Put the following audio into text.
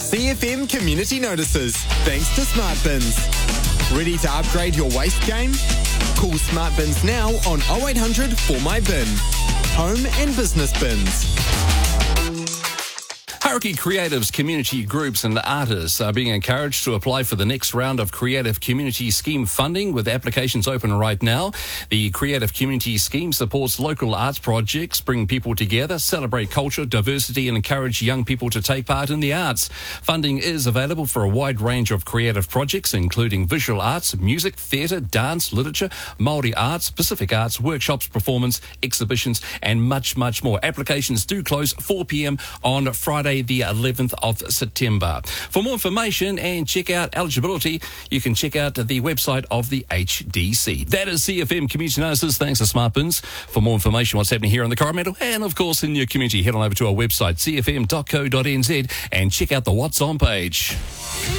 CFM Community Notices, thanks to Smart Bins. Ready to upgrade your waste game? Call Smart Bins now on 0800 For My Bin. Home and business bins. Hauraki creatives, community groups and artists are being encouraged to apply for the next round of Creative Community Scheme funding, with applications open right now. The Creative Community Scheme supports local arts projects, bring people together, celebrate culture, diversity and encourage young people to take part in the arts. Funding is available for a wide range of creative projects, including visual arts, music, theatre, dance, literature, Māori arts, Pacific arts, workshops, performance, exhibitions and much, much more. Applications do close 4 p.m. on Friday the 11th of September. For more information and check out eligibility, you can check out the website of the HDC. That is CFM Community Notices. Thanks to Smart Bins. For more information, what's happening here in the Coromandel and, of course, in your community, head on over to our website, cfm.co.nz, and check out the What's On page.